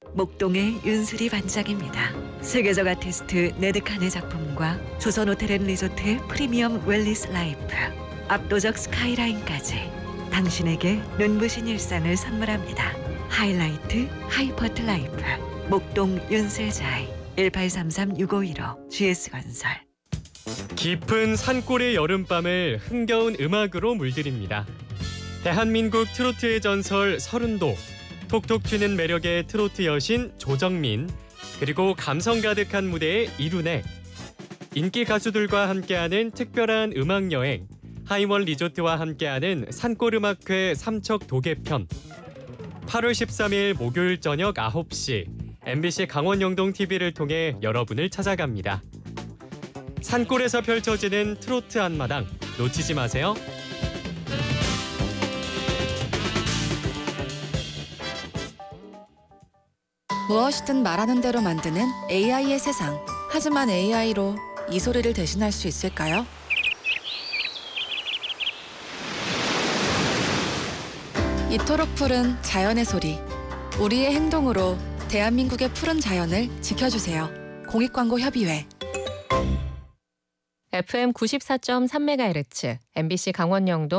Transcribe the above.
목동의 윤슬이 반짝입니다. 세계적 아티스트 네드칸의 작품과 조선호텔앤리조트 프리미엄 웰리스 라이프, 압도적 스카이라인까지 당신에게 눈부신 일상을 선물합니다. 하이라이트 하이퍼트 라이프 목동 윤슬자이 1833-6515 GS건설. 깊은 산골의 여름밤을 흥겨운 음악으로 물들입니다. 대한민국 트로트의 전설 서른도, 톡톡 튀는 매력의 트로트 여신 조정민, 그리고 감성 가득한 무대의 이룬혜. 인기 가수들과 함께하는 특별한 음악여행, 하이원 리조트와 함께하는 산골음악회 삼척 도계편. 8월 13일 목요일 저녁 9시 MBC 강원 영동 TV를 통해 여러분을 찾아갑니다. 산골에서 펼쳐지는 트로트 한마당 놓치지 마세요. 무엇이든 말하는 대로 만드는 AI의 세상. 하지만 AI로 이 소리를 대신할 수 있을까요? 이토록 푸른 자연의 소리. 우리의 행동으로 대한민국의 푸른 자연을 지켜주세요. 공익광고협의회. FM 94.3MHz MBC 강원 영동